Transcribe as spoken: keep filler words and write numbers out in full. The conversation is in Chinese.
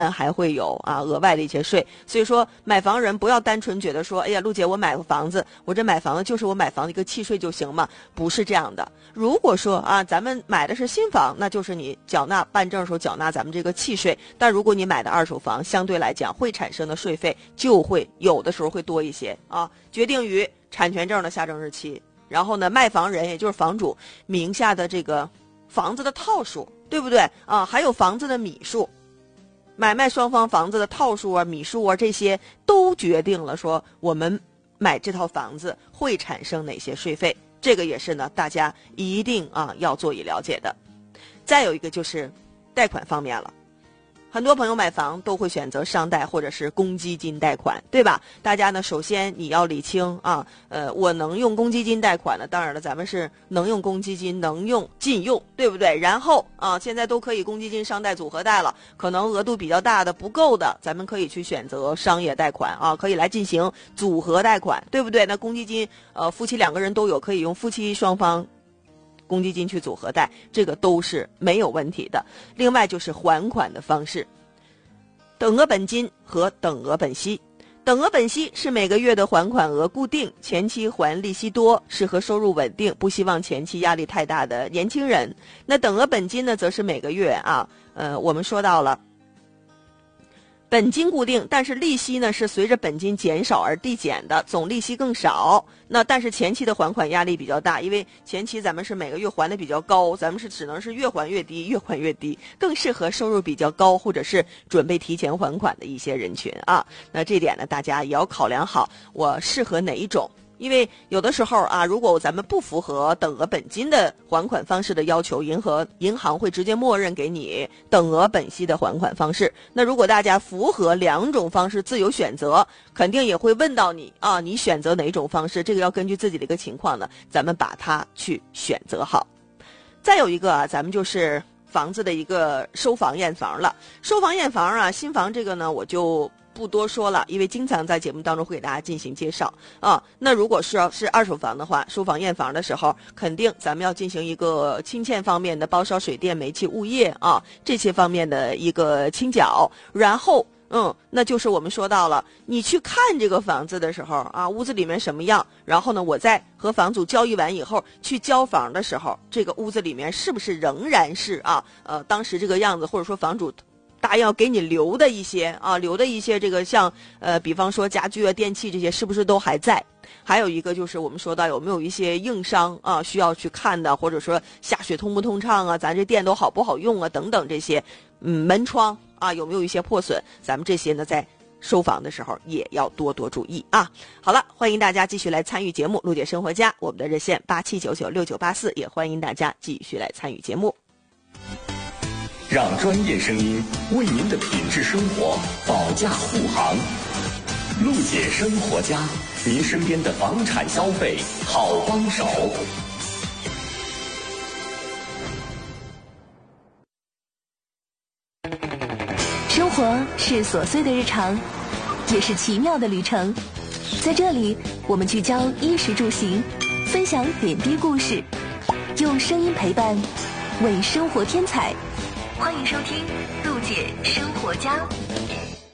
还会有啊额外的一些税。所以说买房人不要单纯觉得说，哎呀，陆姐我买个房子，我这买房子就是我买房的一个契税就行吗？不是这样的。如果说啊咱们买的是新房，那就是你缴纳办证的时候缴纳咱们这个契税，但如果你买的二手房，相对来讲会产生的税费就会有的时候会多一些啊。决定于产权证的下证日期，然后呢卖房人也就是房主名下的这个房子的套数，对不对啊？还有房子的米数，买卖双方房子的套数啊、米数啊，这些都决定了说我们买这套房子会产生哪些税费。这个也是呢大家一定啊要做以了解的。再有一个就是贷款方面了，很多朋友买房都会选择商贷或者是公积金贷款，对吧？大家呢，首先你要理清啊，呃，我能用公积金贷款呢，当然了，咱们是能用公积金，能用尽用，对不对？然后啊，现在都可以公积金商贷组合贷了，可能额度比较大的不够的，咱们可以去选择商业贷款啊，可以来进行组合贷款，对不对？那公积金，呃，夫妻两个人都有，可以用夫妻双方公积金去组合贷，这个都是没有问题的。另外就是还款的方式，等额本金和等额本息。等额本息是每个月的还款额固定，前期还利息多，适合收入稳定，不希望前期压力太大的年轻人。那等额本金呢，则是每个月啊，呃，我们说到了本金固定，但是利息呢是随着本金减少而递减的，总利息更少。那但是前期的还款压力比较大，因为前期咱们是每个月还的比较高，咱们是只能是越还越低，越还越低，更适合收入比较高或者是准备提前还款的一些人群啊。那这点呢，大家也要考量好，我适合哪一种。因为有的时候啊，如果咱们不符合等额本金的还款方式的要求，银行银行会直接默认给你等额本息的还款方式。那如果大家符合两种方式自由选择，肯定也会问到你啊，你选择哪种方式？这个要根据自己的一个情况呢，咱们把它去选择好。再有一个啊，咱们就是房子的一个收房验房了。收房验房啊，新房这个呢，我就不多说了，因为经常在节目当中会给大家进行介绍啊。那如果是要是二手房的话，收房验房的时候，肯定咱们要进行一个清欠方面的，包烧水电煤气物业啊这些方面的一个清缴，然后嗯，那就是我们说到了，你去看这个房子的时候啊，屋子里面什么样，然后呢，我在和房主交易完以后去交房的时候，这个屋子里面是不是仍然是啊呃当时这个样子，或者说房主答应要给你留的一些啊，留的一些这个像呃，比方说家具啊、电器这些，是不是都还在？还有一个就是我们说到有没有一些硬伤啊，需要去看的，或者说下水通不通畅啊，咱这电都好不好用啊，等等这些，嗯，门窗啊有没有一些破损？咱们这些呢，在收房的时候也要多多注意啊。好了，欢迎大家继续来参与节目，陆姐生活家，我们的热线八七九九六九八四，也欢迎大家继续来参与节目。 让专业声音为您的品质生活保驾护航。陆姐生活家，您身边的房产消费好帮手。 生活是琐碎的日常，也是奇妙的旅程。在这里，我们聚焦衣食住行，分享点滴故事，用声音陪伴，为生活添彩。欢迎收听陆姐生活家。